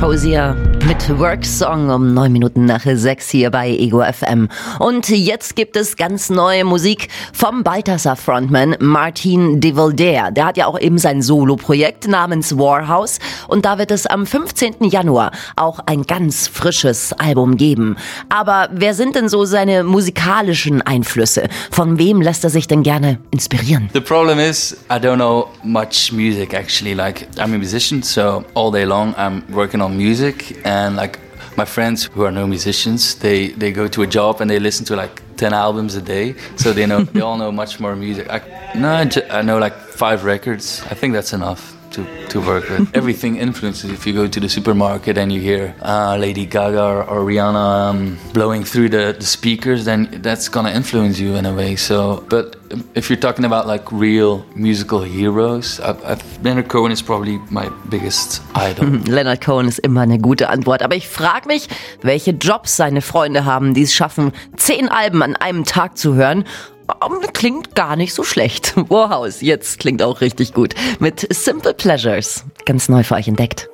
Hosier mit Worksong um 9 Minuten nach 6 hier bei Ego FM. Und jetzt gibt es ganz neue Musik vom Balthasar-Frontman Martin de Valder. Der hat ja auch eben sein Solo-Projekt namens Warhouse. Und da wird es am 15. Januar auch ein ganz frisches Album geben. Aber wer sind denn so seine musikalischen Einflüsse? Von wem lässt er sich denn gerne inspirieren? The problem is I don't know much music actually. Like I'm a musician, so all day long I'm working on music, and like my friends who are no musicians, they go to a job and they listen to like 10 albums a day, so they all know much more music. I know like 5 records. I think that's enough to work with. Everything influences. If you go to the supermarket and you hear Lady Gaga or Rihanna blowing through the speakers, then that's gonna influence you in a way. So, but if you're talking about like real musical heroes, Leonard Cohen is probably my biggest idol. Leonard Cohen ist immer eine gute Antwort. Aber ich frage mich, welche Jobs seine Freunde haben, die es schaffen, 10 Alben an einem Tag zu hören. Klingt gar nicht so schlecht. Warhouse, jetzt klingt auch richtig gut. Mit Simple Pleasures. Ganz neu für euch entdeckt.